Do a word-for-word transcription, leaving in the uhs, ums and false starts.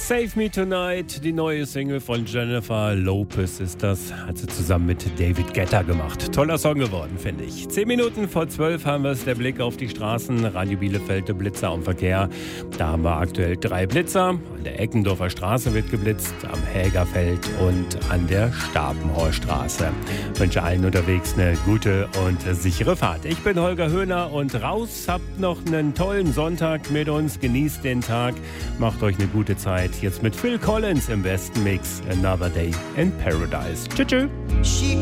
Save Me Tonight, die neue Single von Jennifer Lopez ist das, hat sie zusammen mit David Guetta gemacht. Toller Song geworden, finde ich. Zehn Minuten vor zwölf haben wir es, der Blick auf die Straßen, Radio Bielefeld, der Blitzer am Verkehr. Da haben wir aktuell drei Blitzer. An der Eckendorfer Straße wird geblitzt, am Hägerfeld und an der Stapenhorststraße. Ich wünsche allen unterwegs eine gute und sichere Fahrt. Ich bin Holger Höhner und raus, habt noch einen tollen Sonntag mit uns, genießt den Tag, macht euch eine gute Zeit. Jetzt mit Phil Collins im besten Mix, Another Day in Paradise. Tschüss. Tschüss.